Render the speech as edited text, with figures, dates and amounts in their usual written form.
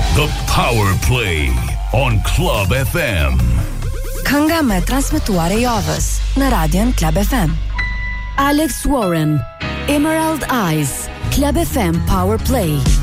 The Power Play on Club FM. Kënga me transmetuar e javës në Radion Club FM. Alex Warren, Emerald Eyes, Club FM Power Play.